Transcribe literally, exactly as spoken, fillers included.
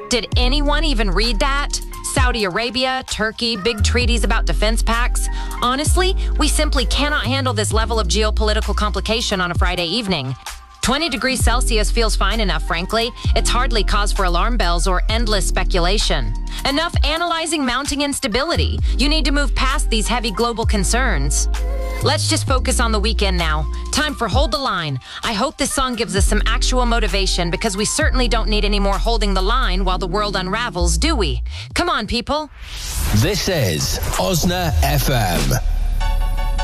Did anyone even read that? Saudi Arabia, Turkey, big treaties about defense pacts. Honestly, we simply cannot handle this level of geopolitical complication on a Friday evening. twenty degrees Celsius feels fine enough, frankly. It's hardly cause for alarm bells or endless speculation. Enough analyzing mounting instability. You need to move past these heavy global concerns. Let's just focus on the weekend now. Time for Hold the Line. I hope this song gives us some actual motivation, because we certainly don't need any more holding the line while the world unravels, do we? Come on, people. This is Osna F M.